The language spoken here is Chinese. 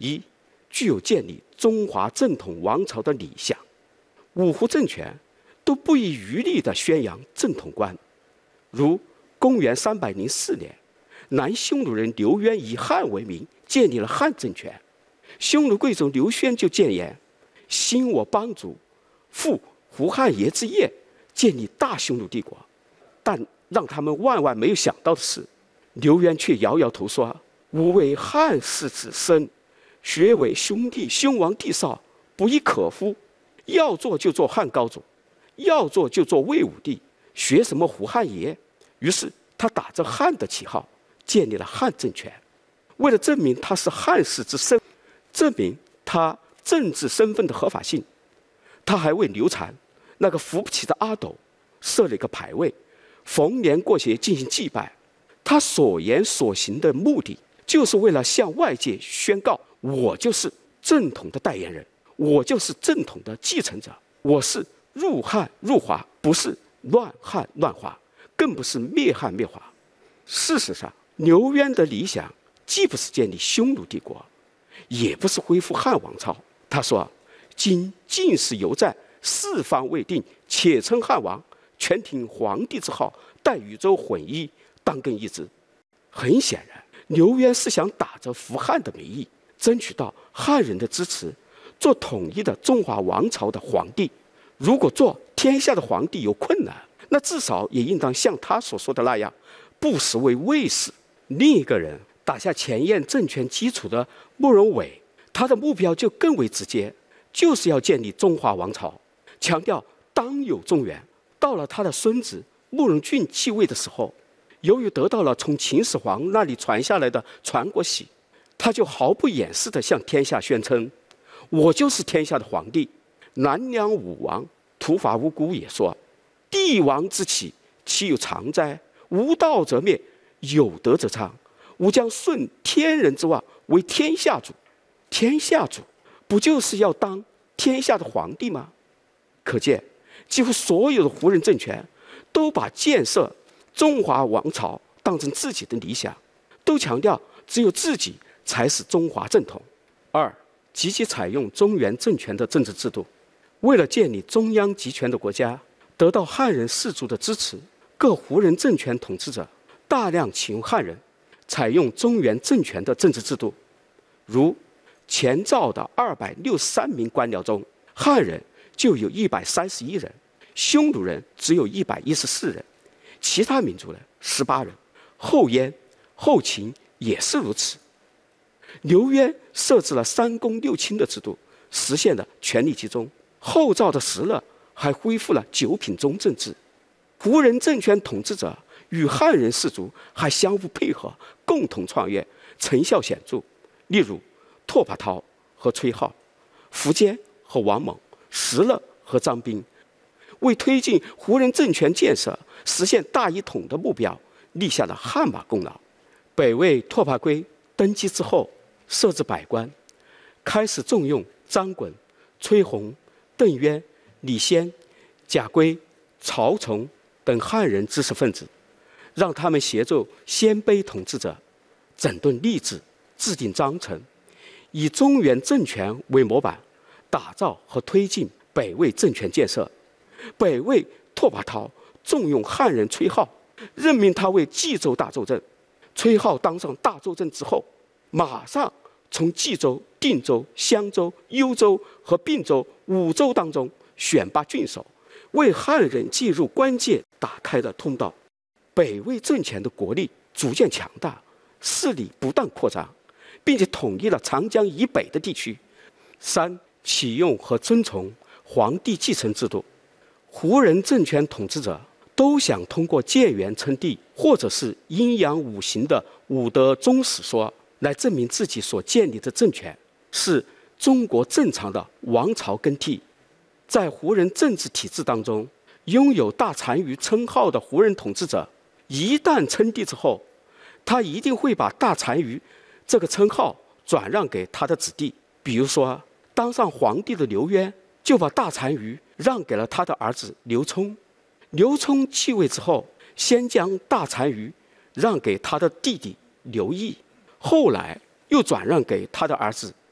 一，具有建立中华正统王朝的理想。五胡政权都不遗余力地宣扬正统观，如公元304年，南匈奴人刘渊以汉为名建立了汉政权，匈奴贵族刘轩就谏言：兴我邦族，复胡汉爷之业，建立大匈奴帝国。但让他们万万没有想到的是，刘渊却摇摇头说：吾为汉室子孙，学为兄弟，兄王弟少，不亦可乎？要做就做汉高祖，要做就做魏武帝，学什么胡汉爷？于是他打着汉的旗号建立了汉政权。为了证明他是汉室之孙，证明他政治身份的合法性，他还为刘禅那个扶不起的阿斗设了一个牌位，逢年过节进行祭拜。他所言所行的目的，就是为了向外界宣告：我就是正统的代言人，我就是正统的继承者，我是入汉入华，不是乱汉乱华，更不是灭汉灭华。事实上，刘渊的理想既不是建立匈奴帝国，也不是恢复汉王朝。他说：今进士犹在，四方未定，且称汉王，全听皇帝之号，待宇宙混一，当更一之。很显然，刘渊是想打着扶汉的名义，争取到汉人的支持，做统一的中华王朝的皇帝。如果做天下的皇帝有困难，那至少也应当像他所说的那样，不时为卫士。另一个人打下前燕政权基础的慕容伟，他的目标就更为直接，就是要建立中华王朝，强调当有中原。到了他的孙子慕容俊继位的时候，由于得到了从秦始皇那里传下来的传国玺，他就毫不掩饰地向天下宣称：我就是天下的皇帝。南梁武王图伐无辜也说：帝王之起，其有常哉？无道则灭，有德则昌。吾将顺天人之望，为天下主。天下主不就是要当天下的皇帝吗？可见，几乎所有的胡人政权都把建设中华王朝当成自己的理想，都强调只有自己才是中华正统。二，积极采用中原政权的政治制度。为了建立中央集权的国家，得到汉人士族的支持，各胡人政权统治者大量启用汉人，采用中原政权的政治制度。如前赵的263名官僚中，汉人就有131人，匈奴人只有114人，其他民族人18人，后燕、后秦也是如此。刘渊设置了3公6卿的制度，实现了权力集中。后赵的石勒还恢复了9品中正制。胡人政权统治者与汉人士族还相互配合，共同创业，成效显著。例如拓跋焘和崔浩，苻坚和王猛，石勒和张彬，为推进胡人政权建设、实现大一统的目标立下了汗马功劳。北魏拓跋圭登基之后，设置百官，开始重用张衮、崔洪、邓渊、李先、贾圭、曹崇等汉人知识分子，让他们协助鲜卑统治者整顿吏治，制定章程，以中原政权为模板，打造和推进北魏政权建设。北魏拓跋焘重用汉人崔浩，任命他为冀州大州镇。崔浩当上大州镇之后，马上从冀州、定州、襄州、幽州和并州5州当中选拔郡守，为汉人进入关键打开了通道。北魏政权的国力逐渐强大，势力不断扩张，并且统一了长江以北的地区。3、启用和遵从皇帝继承制度。胡人政权统治者都想通过建元称帝，或者是阴阳五行的五德宗史说，来证明自己所建立的政权是中国正常的王朝更替。在胡人政治体制当中，拥有大单于称号的胡人统治者，一旦称帝之后，他一定会把大单于这个称号转让给他的子弟。比如说，当上皇帝的刘渊就把大单于让给了他的儿子刘聪。刘聪继位之后，先将大单于让给他的弟弟刘毅，后来又转让给他的儿子